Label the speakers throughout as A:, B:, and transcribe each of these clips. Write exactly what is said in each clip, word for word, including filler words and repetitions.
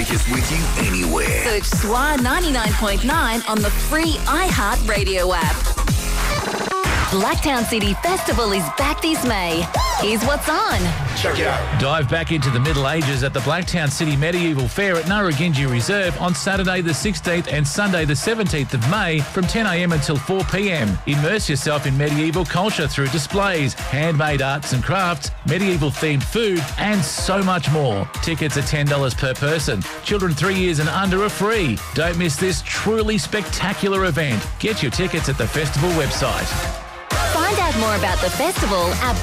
A: take us with you anywhere.
B: Search S W A ninety-nine point nine on the free iHeartRadio app. Blacktown City Festival is back this May. Here's what's on.
C: Check it out.
D: Dive back into the Middle Ages at the Blacktown City Medieval Fair at Narragansett Reserve on Saturday the sixteenth and Sunday the seventeenth of May from ten a m until four p m. Immerse yourself in medieval culture through displays, handmade arts and crafts, medieval-themed food, and so much more. Tickets are ten dollars per person. Children three years and under are free. Don't miss this truly spectacular event. Get your tickets at the festival website.
B: Find out more about the festival at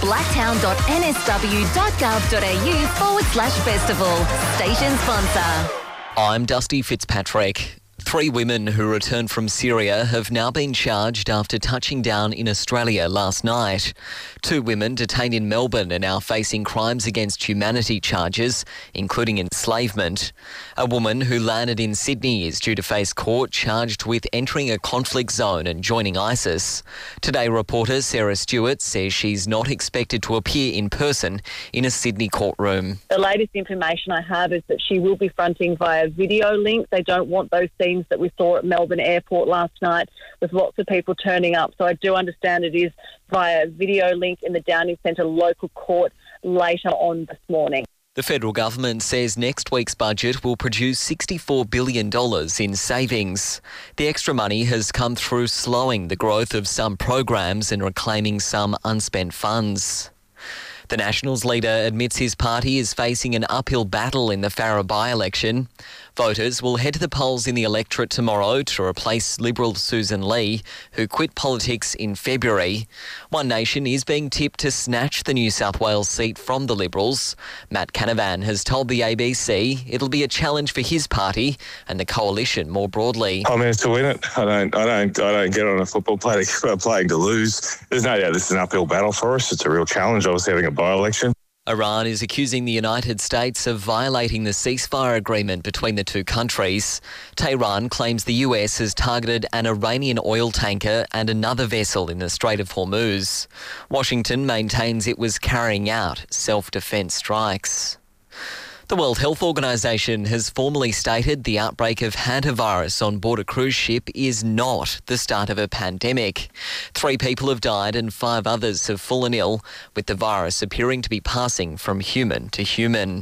B: blacktown.nsw.gov.au forward slash festival. Station sponsor.
E: I'm Dusty Fitzpatrick. Three women who returned from Syria have now been charged after touching down in Australia last night. Two women detained in Melbourne are now facing crimes against humanity charges, including enslavement. A woman who landed in Sydney is due to face court charged with entering a conflict zone and joining ISIS. Today, reporter Sarah Stewart says she's not expected to appear in person in a Sydney courtroom.
F: The latest information I have is that she will be fronting via video link. They don't want those scenes that we saw at Melbourne Airport last night with lots of people turning up. So I do understand it is via video link in the Downing Centre local court later on this morning.
E: The federal government says next week's budget will produce sixty-four billion dollars in savings. The extra money has come through slowing the growth of some programs and reclaiming some unspent funds. The Nationals leader admits his party is facing an uphill battle in the Farrer by-election. Voters will head to the polls in the electorate tomorrow to replace Liberal Susan Lee, who quit politics in February. One Nation is being tipped to snatch the New South Wales seat from the Liberals. Matt Canavan has told the A B C it'll be a challenge for his party and the coalition more broadly.
G: I mean, it's to win it. I don't, I don't, I don't get on a football play to, playing to lose. There's no doubt this is an uphill battle for us. It's a real challenge, obviously, having a by-election.
E: Iran is accusing the United States of violating the ceasefire agreement between the two countries. Tehran claims the U S has targeted an Iranian oil tanker and another vessel in the Strait of Hormuz. Washington maintains it was carrying out self-defense strikes. The World Health Organization has formally stated the outbreak of hantavirus on board a cruise ship is not the start of a pandemic. Three people have died and five others have fallen ill, with the virus appearing to be passing from human to human.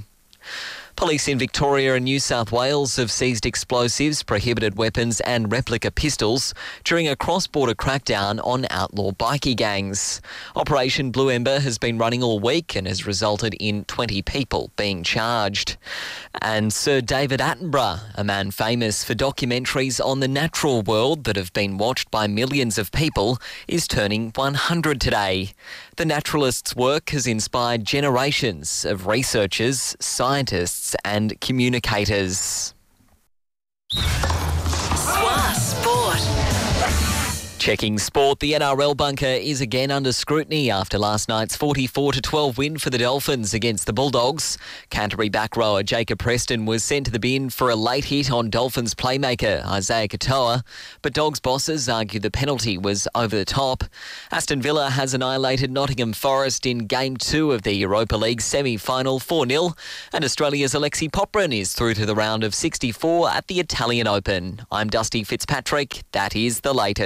E: Police in Victoria and New South Wales have seized explosives, prohibited weapons and replica pistols during a cross-border crackdown on outlaw bikie gangs. Operation Blue Ember has been running all week and has resulted in twenty people being charged. And Sir David Attenborough, a man famous for documentaries on the natural world that have been watched by millions of people, is turning one hundred today. The naturalist's work has inspired generations of researchers, scientists and communicators.
B: S W A Sport.
E: Checking sport, the N R L bunker is again under scrutiny after last night's forty-four to twelve win for the Dolphins against the Bulldogs. Canterbury back rower Jacob Preston was sent to the bin for a late hit on Dolphins playmaker Isaiah Katoa, but Dogs bosses argue the penalty was over the top. Aston Villa has annihilated Nottingham Forest in Game two of the Europa League semi-final four nil, and Australia's Alexi Poprin is through to the round of sixty-four at the Italian Open. I'm Dusty Fitzpatrick. That is the latest.